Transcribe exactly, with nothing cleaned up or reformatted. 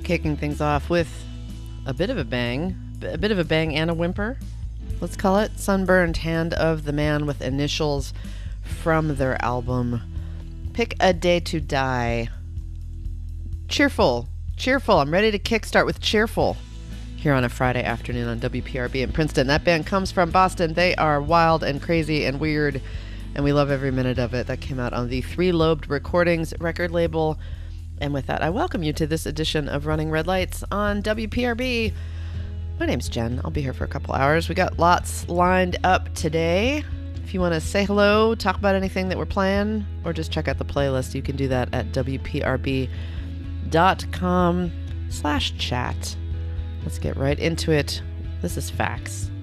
Kicking things off with a bit of a bang, a bit of a bang and a whimper. Let's call it Sunburned Hand of the Man with Initials from their album Pick a Day to Die. Cheerful, cheerful. I'm ready to kickstart with Cheerful here on a Friday afternoon on W P R B in Princeton. That band comes from Boston. They are wild and crazy and weird, and we love every minute of it. That came out on the Three Lobed Recordings record label. And with that, I welcome you to this edition of Running Red Lights on W P R B. My name's Jen. I'll be here for a couple hours. We got lots lined up today. If you want to say hello, talk about anything that we're playing, or just check out the playlist, you can do that at W P R B dot com slash chat. Let's get right into it. This is Facts.